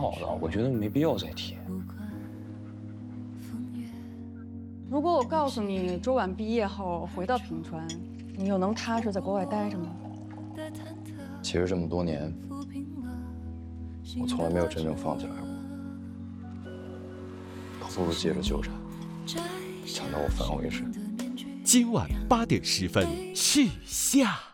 好的，我觉得没必要再提。 如果我告诉你，周晚毕业后回到平川，你又能踏实在国外待着吗？ 其实这么多年，我从来没有真正放弃来过，倒不如接着纠缠，缠到我烦为止。 今晚8点10分，去下。